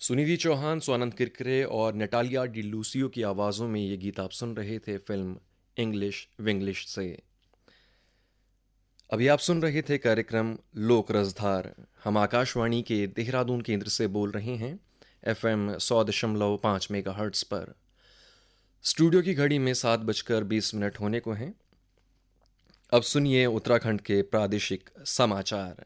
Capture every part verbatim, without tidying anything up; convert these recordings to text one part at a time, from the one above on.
सुनिधि चौहान, स्वानंद किरकिरे और Natalia D Lucio की आवाज़ों में ये गीत आप सुन रहे थे फिल्म इंग्लिश विंग्लिश से। अभी आप सुन रहे थे कार्यक्रम लोक रसधार। हम आकाशवाणी के देहरादून केंद्र से बोल रहे हैं एफ एम सौ दशमलव पाँच मेगा हर्ट्स पर। स्टूडियो की घड़ी में सात बजकर बीस मिनट होने को हैं। अब सुनिए उत्तराखंड के प्रादेशिक समाचार।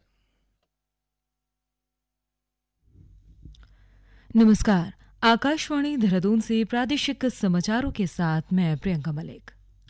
नमस्कार, आकाशवाणी देहरादून से प्रादेशिक समाचारों के साथ मैं प्रियंका मलिक।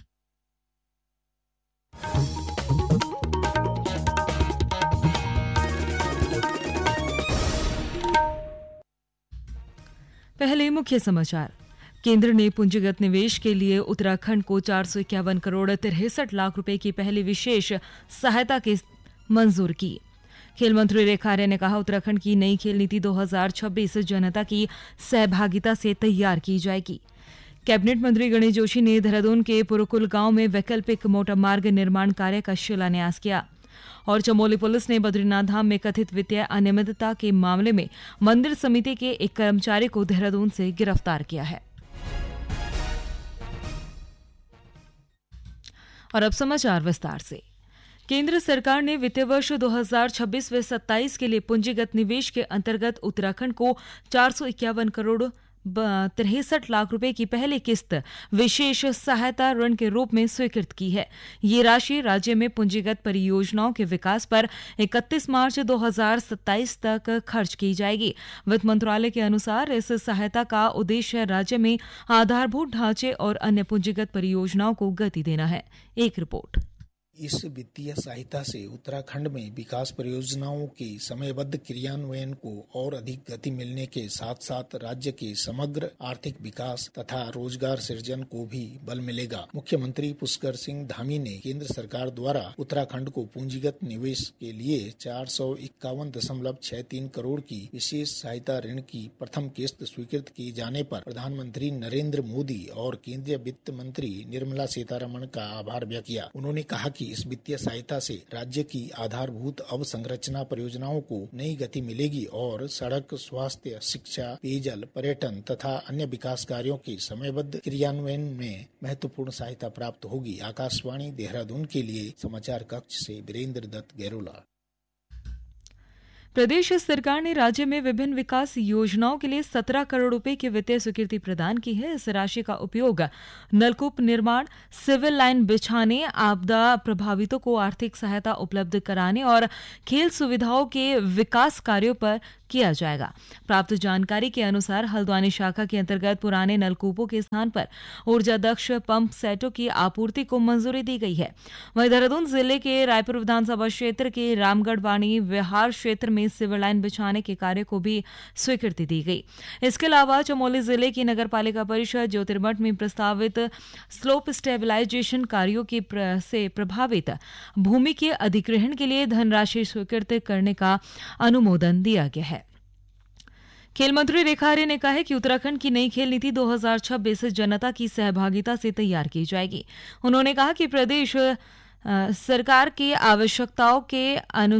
पहले मुख्य समाचार। केंद्र ने पूंजीगत निवेश के लिए उत्तराखंड को चार सौ इक्यावन करोड़ तिरसठ लाख रुपए की पहली विशेष सहायता की मंजूर की। खेल मंत्री रेखा आर्य ने कहा, उत्तराखंड की नई खेल नीति दो हज़ार छब्बीस जनता की सहभागिता से तैयार की जाएगी। कैबिनेट मंत्री गणेश जोशी ने देहरादून के पुरकुल गांव में वैकल्पिक मोटर मार्ग निर्माण कार्य का शिलान्यास किया। और चमोली पुलिस ने बद्रीनाथ धाम में कथित वित्तीय अनियमितता के मामले में मंदिर समिति के एक कर्मचारी को देहरादून से गिरफ्तार किया है। और अब समाचार विस्तार से। केंद्र सरकार ने वित्तीय वर्ष दो हज़ार छब्बीस व सत्ताईस के लिए पूंजीगत निवेश के अंतर्गत उत्तराखंड को चार सौ इक्यावन करोड़ तिरसठ लाख रुपए की पहली किस्त विशेष सहायता ऋण के रूप में स्वीकृत की है। ये राशि राज्य में पूंजीगत परियोजनाओं के विकास पर इकतीस मार्च दो हज़ार सत्ताईस तक खर्च की जाएगी। वित्त मंत्रालय के अनुसार इस सहायता का उद्देश्य राज्य में आधारभूत ढांचे और अन्य पूंजीगत परियोजनाओं को गति देना है। एक रिपोर्ट। इस वित्तीय सहायता से उत्तराखंड में विकास परियोजनाओं के समयबद्ध क्रियान्वयन को और अधिक गति मिलने के साथ साथ राज्य के समग्र आर्थिक विकास तथा रोजगार सृजन को भी बल मिलेगा। मुख्यमंत्री पुष्कर सिंह धामी ने केंद्र सरकार द्वारा उत्तराखंड को पूंजीगत निवेश के लिए चार सौ इक्यावन दशमलव छह तीन करोड़ की विशेष सहायता ऋण की प्रथम किस्त स्वीकृत किए जाने पर प्रधानमंत्री नरेंद्र मोदी और केंद्रीय वित्त मंत्री निर्मला सीतारमण का आभार व्यक्त किया। उन्होंने कहा कि इस वित्तीय सहायता से राज्य की आधारभूत अवसंरचना परियोजनाओं को नई गति मिलेगी और सड़क, स्वास्थ्य, शिक्षा, पेयजल, पर्यटन तथा अन्य विकास कार्यों के समयबद्ध क्रियान्वयन में महत्वपूर्ण सहायता प्राप्त होगी। आकाशवाणी देहरादून के लिए समाचार कक्ष से वीरेंद्र दत्त गैरोला। प्रदेश सरकार ने राज्य में विभिन्न विकास योजनाओं के लिए सत्रह करोड़ रुपए की वित्तीय स्वीकृति प्रदान की है। इस राशि का उपयोग नलकूप निर्माण, सिविल लाइन बिछाने, आपदा प्रभावितों को आर्थिक सहायता उपलब्ध कराने और खेल सुविधाओं के विकास कार्यों पर किया जाएगा। प्राप्त जानकारी के अनुसार हल्द्वानी शाखा के अंतर्गत पुराने नलकूपों के स्थान पर ऊर्जा दक्ष पंप सेटों की आपूर्ति को मंजूरी दी गई है। वहीं देहरादून जिले के रायपुर विधानसभा क्षेत्र के रामगढ़ वाणी विहार क्षेत्र में सिविल लाइन बिछाने के कार्य को भी स्वीकृति दी गई। इसके अलावा चमोली जिले की नगर पालिका परिषद ज्योतिर्मठ में प्रस्तावित स्लोप स्टेबलाइजेशन कार्यों के प्र, से प्रभावित भूमि के अधिग्रहण के लिए धनराशि स्वीकृत करने का अनुमोदन दिया गया है। खेल मंत्री रेखा आर्य ने कहा है कि उत्तराखंड की नई खेल नीति दो हज़ार छब्बीस जनता की सहभागिता से तैयार की जाएगी। उन्होंने कहा कि प्रदेश आ, सरकार की आवश्यकताओं के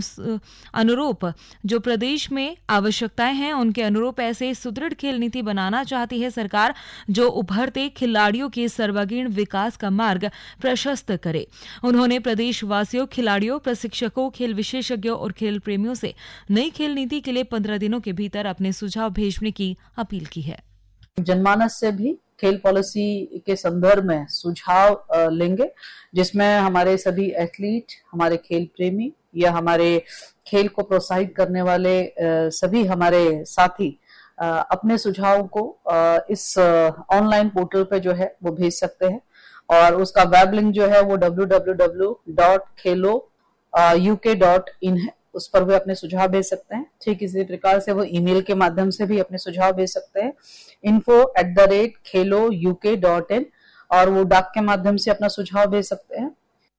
अनुरूप जो प्रदेश में आवश्यकताएं हैं उनके अनुरूप ऐसे सुदृढ़ खेल नीति बनाना चाहती है सरकार, जो उभरते खिलाड़ियों के सर्वांगीण विकास का मार्ग प्रशस्त करे। उन्होंने प्रदेशवासियों, खिलाड़ियों, प्रशिक्षकों, खेल विशेषज्ञों और खेल प्रेमियों से नई खेल नीति के लिए पंद्रह दिनों के भीतर अपने सुझाव भेजने की अपील की है। जनमानस से भी खेल पॉलिसी के संदर्भ में सुझाव लेंगे, जिसमें हमारे सभी एथलीट, हमारे खेल प्रेमी या हमारे खेल को प्रोत्साहित करने वाले सभी हमारे साथी अपने सुझावों को इस ऑनलाइन पोर्टल पे जो है वो भेज सकते हैं। और उसका वेब लिंक जो है वो W W W dot Khelo you के डॉट इन है। उस पर भी अपने सुझाव भेज सकते हैं। ठीक इसी प्रकार से वो ईमेल के माध्यम से भी अपने सुझाव भेज सकते हैं, info at the rate Khelo UK dot in, और वो डाक के माध्यम से अपना सुझाव भेज सकते हैं।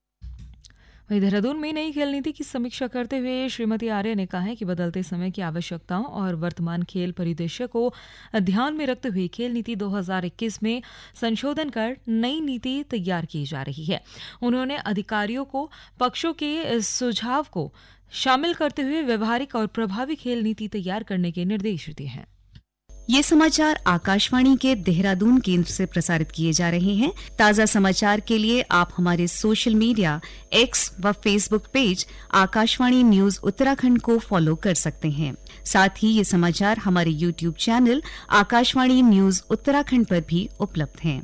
वहीं देहरादून में नई खेल नीति की समीक्षा करते हुए श्रीमती आर्य ने कहा है कि बदलते समय की आवश्यकताओं और वर्तमान खेल परिदृश्य को ध्यान में रखते हुए खेल नीति दो हज़ार इक्कीस में संशोधन कर नई नीति तैयार की जा रही है। उन्होंने अधिकारियों को पक्षों के सुझाव को शामिल करते हुए व्यवहारिक और प्रभावी खेल नीति तैयार करने के निर्देश दिए हैं। ये समाचार आकाशवाणी के देहरादून केंद्र से प्रसारित किए जा रहे हैं। ताज़ा समाचार के लिए आप हमारे सोशल मीडिया एक्स व Facebook page Akashvani news Uttarakhand को फॉलो कर सकते हैं। साथ ही ये समाचार हमारे YouTube channel Akashvani news Uttarakhand पर भी उपलब्ध हैं।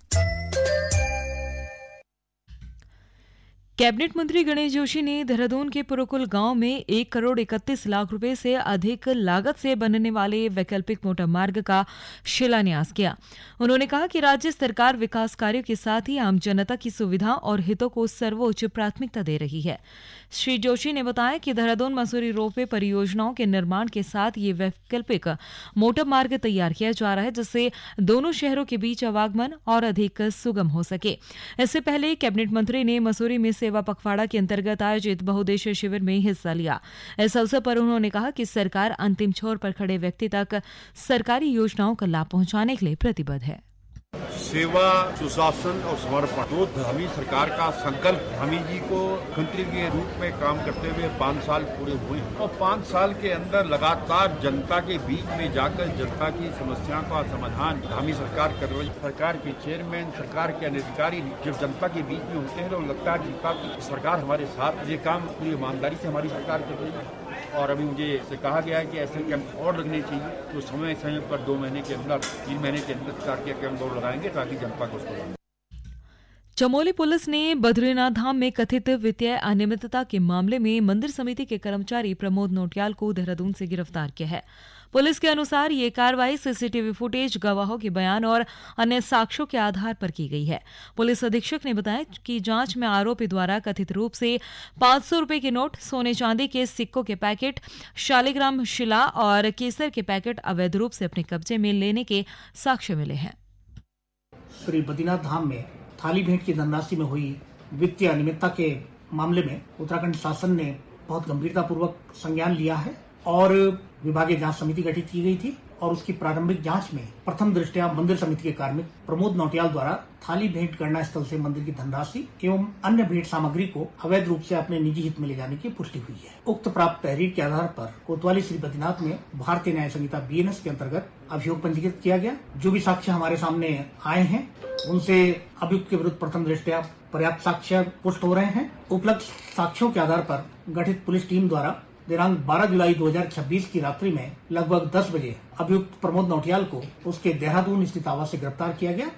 कैबिनेट मंत्री गणेश जोशी ने देहरादून के पुरकुल गांव में एक करोड़ इकतीस लाख रुपए से अधिक लागत से बनने वाले वैकल्पिक मोटर मार्ग का शिलान्यास किया। उन्होंने कहा कि राज्य सरकार विकास कार्यों के साथ ही आम जनता की सुविधा और हितों को सर्वोच्च प्राथमिकता दे रही है। श्री जोशी ने बताया कि देहरादून मसूरी रोपवे परियोजनाओं के निर्माण के साथ ये वैकल्पिक मोटर मार्ग तैयार किया जा रहा है, जिससे दोनों शहरों के बीच आवागमन और अधिक सुगम हो सके। इससे पहले कैबिनेट मंत्री ने मसूरी में सेवा पखवाड़ा के अंतर्गत आयोजित बहुउद्देशीय शिविर में हिस्सा लिया। इस अवसर पर उन्होंने कहा कि सरकार अंतिम छोर पर खड़े व्यक्ति तक सरकारी योजनाओं का लाभ पहुंचाने के लिए प्रतिबद्ध है। सेवा, सुशासन और समर्पण दो धामी सरकार का संकल्प धामी जी को मंत्री के रूप में काम करते हुए पाँच साल पूरे हुए और पाँच साल के अंदर लगातार जनता के बीच में जाकर जनता की समस्याओं का समाधान धामी सरकार कर रही। सरकार के चेयरमैन, सरकार के अधिकारी जब जनता के बीच में होते हैं तो लगता है जनता की सरकार हमारे साथ, ये काम पूरी ईमानदारी से हमारी सरकार कर रही है। और अभी मुझे से कहा गया है कि ऐसे कैंप और लगने चाहिए, तो समय समय पर दो महीने के अंदर, तीन महीने के अंदर सरकार के कैंप और लगाएंगे ताकि जनता को उसको। चमोली पुलिस ने बद्रीनाथ धाम में कथित वित्तीय अनियमितता के मामले में मंदिर समिति के कर्मचारी प्रमोद नोटियाल को देहरादून से गिरफ्तार किया है। पुलिस के अनुसार ये कार्रवाई सीसीटीवी फुटेज, गवाहों के बयान और अन्य साक्ष्यों के आधार पर की गई है। पुलिस अधीक्षक ने बताया कि जांच में आरोपी द्वारा कथित रूप से पांच सौ रुपए के नोट, सोने चांदी के सिक्कों के पैकेट, शालिग्राम शिला और केसर के पैकेट अवैध रूप से अपने कब्जे में लेने के साक्ष्य मिले हैं। श्री बद्रीनाथ धाम में थाली भेंट की धनराशि में हुई वित्तीय अनियमितता के मामले में उत्तराखंड शासन ने बहुत गंभीरतापूर्वक संज्ञान लिया है और विभागीय जांच समिति गठित की गई थी और उसकी प्रारंभिक जांच में प्रथम दृष्टया मंदिर समिति के कार्मिक प्रमोद नौटियाल द्वारा थाली भेंट गणना स्थल से मंदिर की धनराशि एवं अन्य भेंट सामग्री को अवैध रूप से अपने निजी हित में ले जाने की पुष्टि हुई है। उक्त प्राप्त तहरीर के आधार पर कोतवाली श्री बद्रीनाथ में भारतीय न्याय संहिता बी एन एस के अंतर्गत अभियोग पंजीकृत किया गया। जो भी साक्ष्य हमारे सामने आए हैं उनसे अभियुक्त के विरुद्ध प्रथम दृष्टया पर्याप्त साक्ष्य पुष्ट हो रहे हैं। उपलब्ध साक्ष्यों के आधार पर गठित पुलिस टीम द्वारा दिनांक बारह जुलाई दो हज़ार छब्बीस की रात्रि में लगभग दस बजे अभियुक्त प्रमोद नौटियाल को उसके देहरादून स्थित आवास से गिरफ्तार किया गया।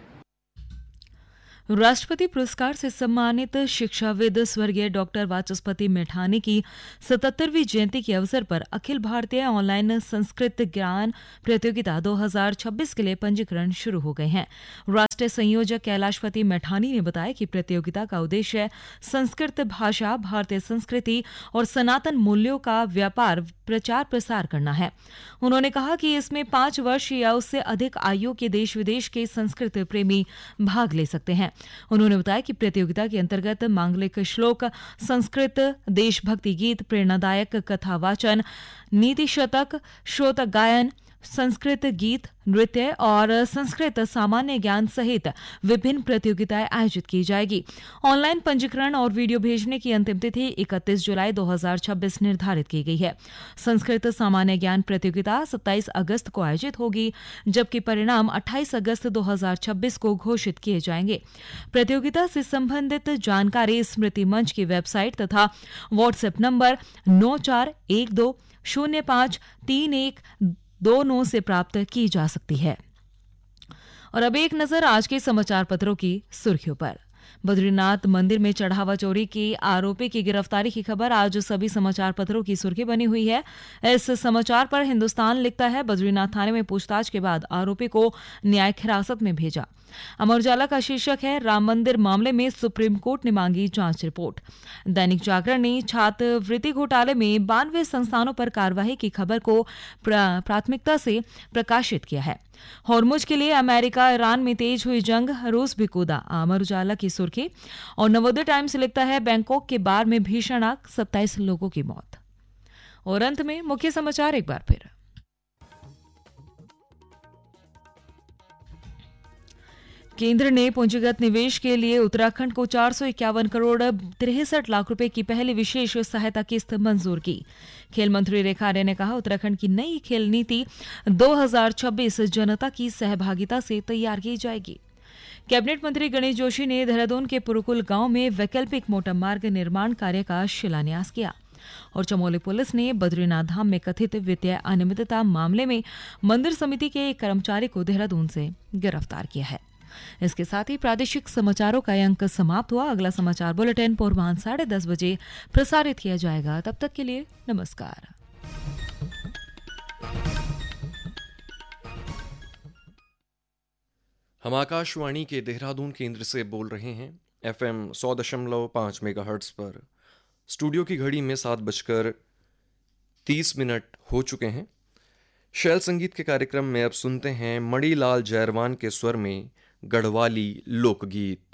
राष्ट्रपति पुरस्कार से सम्मानित शिक्षाविद स्वर्गीय डॉक्टर वाचस्पति मैठानी की सतहत्तरवीं जयंती के अवसर पर अखिल भारतीय ऑनलाइन संस्कृत ज्ञान प्रतियोगिता दो हज़ार छब्बीस के लिए पंजीकरण शुरू हो गए हैं। राष्ट्रीय संयोजक कैलाशपति मैठानी ने बताया कि प्रतियोगिता का उद्देश्य संस्कृत भाषा, भारतीय संस्कृति और सनातन मूल्यों का व्यापार प्रचार प्रसार करना है। उन्होंने कहा कि इसमें पांच वर्ष या उससे अधिक आयु के देश विदेश के संस्कृत प्रेमी भाग ले सकते हैं। उन्होंने बताया कि प्रतियोगिता के अंतर्गत मांगलिक श्लोक, संस्कृत देशभक्ति गीत, प्रेरणादायक कथा वाचन, नीति शतक, श्रोत गायन, संस्कृत गीत, नृत्य और संस्कृत सामान्य ज्ञान सहित विभिन्न प्रतियोगिताएं आयोजित की जाएगी। ऑनलाइन पंजीकरण और वीडियो भेजने की अंतिम तिथि इकतीस जुलाई दो हज़ार छब्बीस निर्धारित की गई है। संस्कृत सामान्य ज्ञान प्रतियोगिता सत्ताईस अगस्त को आयोजित होगी, जबकि परिणाम अट्ठाईस अगस्त दो हज़ार छब्बीस को घोषित किए जाएंगे। प्रतियोगिता से संबंधित जानकारी स्मृति मंच की वेबसाइट तथा व्हाट्सएप नंबर नौ चार एक दो शून्य पांच तीन एक दो नौ से प्राप्त की जा सकती है। और अब एक नजर आज के समाचार पत्रों की सुर्खियों पर। बद्रीनाथ मंदिर में चढ़ावा चोरी की आरोपी की गिरफ्तारी की खबर आज सभी समाचार पत्रों की सुर्खी बनी हुई है। इस समाचार पर हिंदुस्तान लिखता है, बद्रीनाथ थाने में पूछताछ के बाद आरोपी को न्यायिक हिरासत में भेजा। अमर उजाला का शीर्षक है, राम मंदिर मामले में सुप्रीम कोर्ट ने मांगी जांच रिपोर्ट। दैनिक जागरण ने छात्रवृत्ति घोटाले में बानवे संस्थानों पर कार्रवाई की खबर को प्रा, प्राथमिकता से प्रकाशित किया है। हॉर्मुज के लिए अमेरिका ईरान में तेज हुई जंग, रूस भी कूदा, अमर उजाला की सुर्खी। और नवोदय टाइम्स लिखता है, बैंकॉक के बार में भीषण आग, सत्ताईस लोगों की मौत। और अंत में मुख्य समाचार एक बार फिर। केंद्र ने पूंजीगत निवेश के लिए उत्तराखंड को चार सौ इक्यावन करोड़ तिरसठ लाख रुपए की पहली विशेष सहायता किस्त मंजूर की। खेल मंत्री रेखा आर्य ने कहा, उत्तराखंड की नई खेल नीति दो हज़ार छब्बीस जनता की सहभागिता से तैयार की जाएगी। कैबिनेट मंत्री गणेश जोशी ने देहरादून के पुरुकुल गांव में वैकल्पिक मोटर मार्ग निर्माण कार्य का शिलान्यास किया। और चमोली पुलिस ने बद्रीनाथ धाम में कथित वित्तीय अनियमितता मामले में मंदिर समिति के एक कर्मचारी को देहरादून से गिरफ्तार किया है। इसके साथ ही प्रादेशिक समाचारों का अंक समाप्त हुआ। अगला समाचार बुलेटिन पूर्वाह्न साढ़े दस बजे प्रसारित किया जाएगा। तब तक के लिए नमस्कार। हम आकाशवाणी के देहरादून केंद्र से बोल रहे हैं एफएम सौ दशमलव पाँच मेगाहर्ट्ज पर। स्टूडियो की घड़ी में सात बजकर तीस मिनट हो चुके हैं। शैल संगीत के कार्यक्रम में अब सुनते हैं मणिलाल जैरवान के स्वर में गढ़वाली लोकगीत।